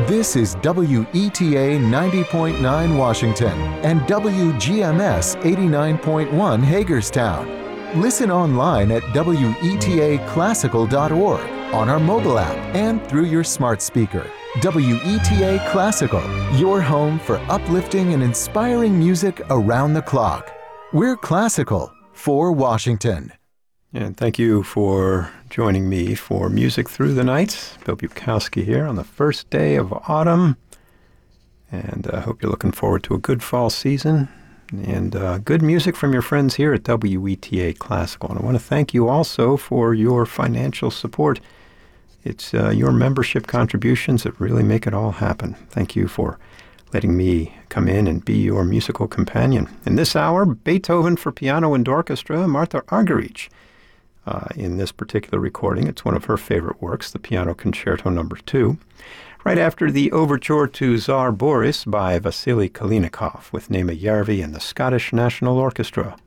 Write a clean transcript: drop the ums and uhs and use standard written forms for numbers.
This is WETA 90.9 Washington and WGMS 89.1 Hagerstown. Listen online at WETAclassical.org, on our mobile app, and through your smart speaker. WETA Classical, your home for uplifting and inspiring music around the clock. We're classical for Washington. And thank you for joining me for Music Through the Night. Bill Bukowski here on the first day of autumn. And I hope you're looking forward to a good fall season and good music from your friends here at WETA Classical. And I want to thank you also for your financial support. It's your membership contributions that really make it all happen. Thank you for letting me come in and be your musical companion. In this hour, Beethoven for piano and orchestra, Martha Argerich. In this particular recording, it's one of her favorite works, the Piano Concerto No. 2. Right after the overture to Tsar Boris by Vasily Kalinikov with Nema Järvi and the Scottish National Orchestra.